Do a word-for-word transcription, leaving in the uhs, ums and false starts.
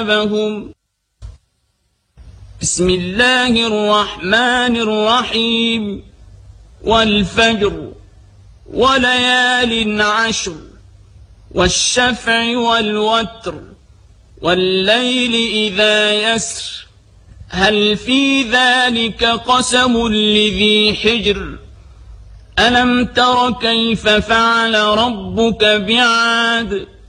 ثيابهم. بسم الله الرحمن الرحيم. والفجر وليال عشر والشفع والوتر والليل إذا يسر هل في ذلك قسم لذي حجر ألم تر كيف فعل ربك بعاد